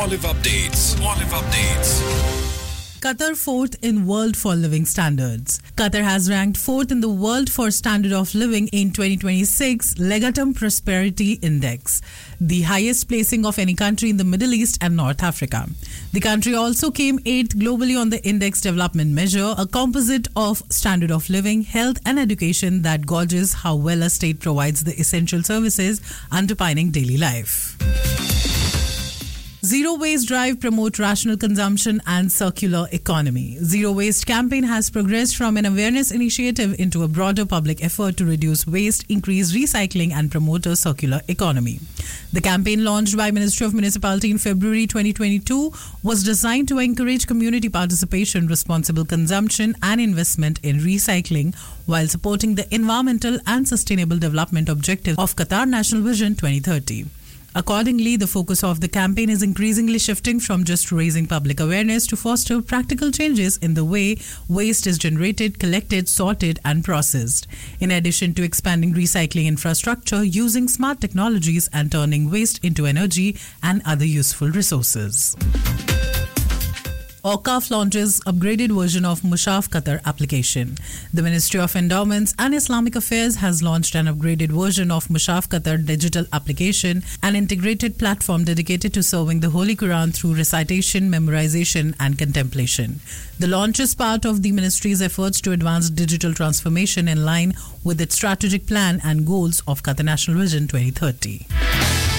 Olive Updates. Olive Updates. Qatar fourth in world for living standards. Qatar has ranked fourth in the world for standard of living in 2026 Legatum Prosperity Index, the highest placing of any country in the Middle East and North Africa. The country also came eighth globally on the index development measure, a composite of standard of living, health and education that gauges how well a state provides the essential services underpinning daily life. Zero Waste Drive promote rational consumption and circular economy. Zero Waste campaign has progressed from an awareness initiative into a broader public effort to reduce waste, increase recycling and promote a circular economy. The campaign, launched by Ministry of Municipality in February 2022, was designed to encourage community participation, responsible consumption and investment in recycling while supporting the environmental and sustainable development objectives of Qatar National Vision 2030. Accordingly, the focus of the campaign is increasingly shifting from just raising public awareness to foster practical changes in the way waste is generated, collected, sorted and processed. In addition to expanding recycling infrastructure, using smart technologies and turning waste into energy and other useful resources. Awqaf launches upgraded version of Mushaf Qatar application. The Ministry of Endowments and Islamic Affairs has launched an upgraded version of Mushaf Qatar digital application, an integrated platform dedicated to serving the Holy Quran through recitation, memorization and contemplation. The launch is part of the ministry's efforts to advance digital transformation in line with its strategic plan and goals of Qatar National Vision 2030.